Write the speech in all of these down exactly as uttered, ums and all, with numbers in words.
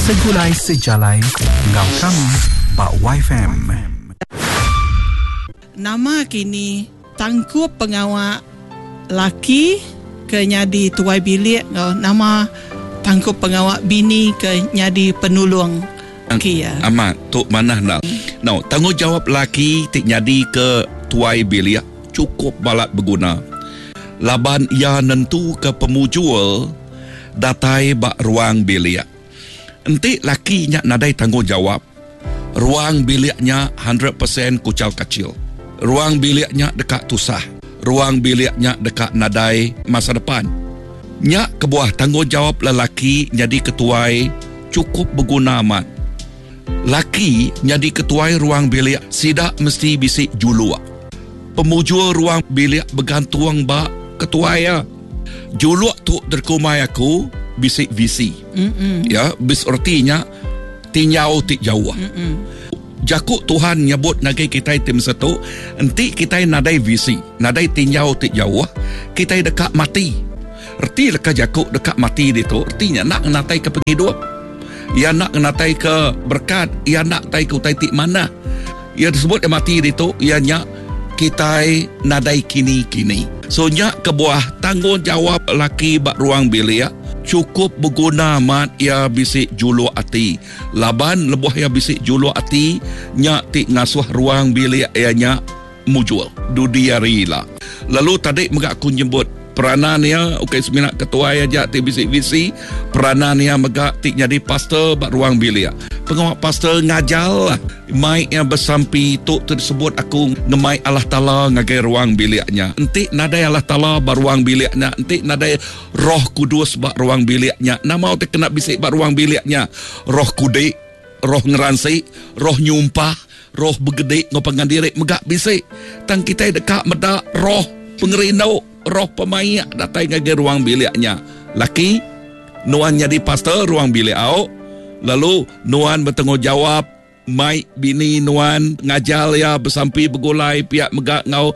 Segulai sejalai ngau kami Bak Y F M. Nama kini tangkup pengawal laki ke nyadi tuai bilik, nama tangkup pengawal bini ke nyadi penulung laki ya. Amat tok manah nak. Now, tanggungjawab laki tik nyadi ke tuai bilik cukup balat berguna. Laban ia nentu ke pemujul datai bak ruang bilik. Enti laki nya nadai tanggungjawab. Ruang biliknya one hundred percent kucal kecil. Ruang biliknya dekat tusah. Ruang biliknya dekat nadai masa depan. Nya kebuah tanggungjawab lelaki jadi ketuai cukup berguna amat. Laki jadi ketuai ruang bilik sidak mesti bisik julua. Pemujul ruang bilik bergantung bak ketuai ya. Julua tu terkumai aku bisik visi. Mm-mm. Ya, bis artinya tinyau tik jauh. Mm-mm. Jakuk Tuhan nyebut nagai kita tim satu, enti kita nadai visi, nadai tinyau tik jauh, kita dekat mati. Erti leka jakuk dekat mati itu, artinya nak natai ke penghidup. Ia nak natai ke berkat, ia nak tai ke utai tik mana. Ia disebut mati itu, ianya kita nadai kini-kini. So nyak kebuah tanggungjawab laki bak ruang bilik cukup berguna mat ia bisik julu ati. Laban lebuh ia bisik julu ati nyak tik ngasuh ruang bilik ianya mujul dudiari lah. Lalu tadi megak aku nyebut peranan ia okey seminat ketua aja tik bisik visi, peranan ia megak tik jadi pastor bak ruang bilik. Pengawal pastor ngajal lah. Mai yang bersampi tu tersebut aku ngemai Allah Ta'ala ngagai ruang biliknya. Entik nadai Allah Ta'ala bar ruang biliknya. Entik nadai Roh Kudus bar ruang biliknya. Nama tu kena bisik bar ruang biliknya. Roh kudik, roh ngeransi, roh nyumpah, roh bergedik ngopangan diri megak bisik. Tang kita dekat medak roh pengerindau, roh pemayak datai ngagai ruang biliknya. Laki nuan jadi pastor ruang bilik au. Lalu nuan bertanggungjawab mai bini nuan ngajal ya bersampi bergulai pihak megak ngau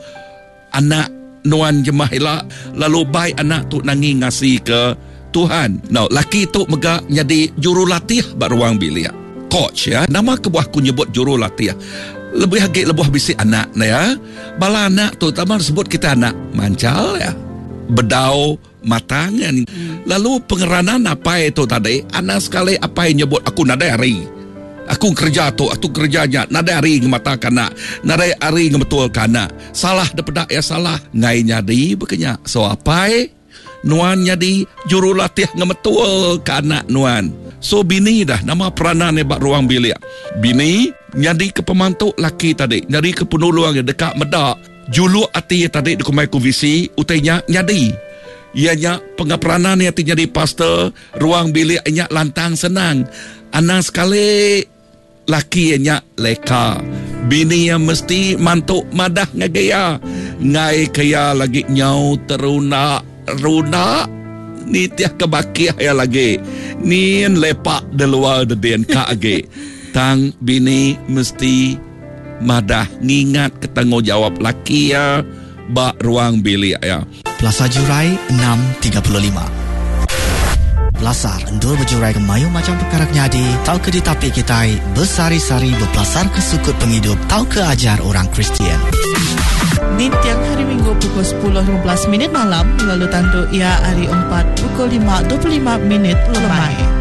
anak nuan jemahilah. Lalu baik anak tu nangi ngasih ke Tuhan. Now laki tu megak jadi jurulatih bar ruang bilik. Coach ya. Nama kebuah ku nyebut jurulatih. Lebih hagik lebuh bisik anak ya. Bala anak tu tambah sebut kita anak mancal ya. Bedau matangan. Hmm. Lalu pengeranan apa itu tadi? Anak sekali apa yang nyebut aku nadai hari. Aku kerja tu, aku kerjanya nadai hari ngemata kana, nadai hari ngebetul kana. Salah daripada ya salah. Ngai nyadi bekenya. So apa? Nuan nyadi jurulatih ngebetul kana nuan. So bini dah nama peranan bak ruang bilik. Bini nyadi ke pemantuk laki tadi, nyadi ke penulung dekat medak. Julu ati tadi dikumai ku visi utainya nyadi. Ianya pengaperanan yang jadi pastor ruang bilik ianya lantang senang. Anak sekali laki ianya leka. Bini yang mesti mantuk madah ngagaya. Ngai kaya lagi nyau teruna runa ni tiah kebakiah ya lagi. Ni lepak de luar de den ka age. Tang bini mesti madah ngingat ketanggungjawab laki ya bak ruang bilik ya. Plaza Jurai enam tiga lima. Pelasar endur berjurai ke mayu macam perkara nyadi. Tau ke di tapi kita bersari-sari berpelasar ke sukut penghidup. Tau ke ajar orang Kristian. Di tiang hari Minggu pukul sepuluh lima belas minit malam. Lalu tandu ia hari empat pukul lima dua puluh lima minit lemai.